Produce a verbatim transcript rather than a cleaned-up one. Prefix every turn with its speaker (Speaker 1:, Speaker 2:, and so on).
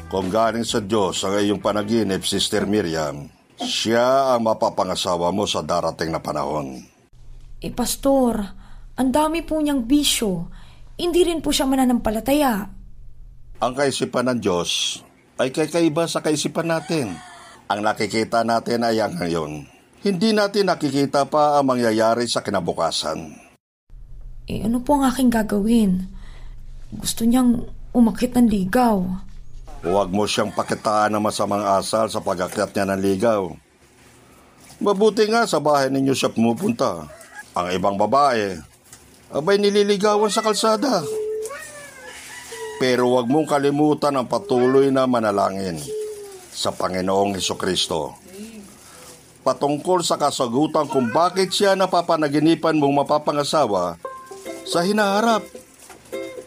Speaker 1: Kung galing sa Diyos ang iyong panaginip, Sister Miriam, siya ang mapapangasawa mo sa darating na panahon.
Speaker 2: Eh, Pastor, ang dami po niyang bisyo. Hindi rin po siya mananampalataya.
Speaker 1: Ang kaisipan ng Diyos ay kakaiba sa kaisipan natin. Ang nakikita natin ay ang ngayon. Hindi natin nakikita pa ang mangyayari sa kinabukasan.
Speaker 2: Eh, ano po ang aking gagawin? Gusto niyang umakyat ng ligaw.
Speaker 1: Huwag mo siyang pakitaan ng masamang asal sa pag-akyat niya ng ligaw. Mabuti nga sa bahay ninyo siya pumupunta. Ang ibang babae, abay nililigawan sa kalsada. Pero huwag mong kalimutan ang patuloy na manalangin sa Panginoong Hesukristo patungkol sa kasagutan kung bakit siya napapanaginipan mong mapapangasawa sa hinaharap.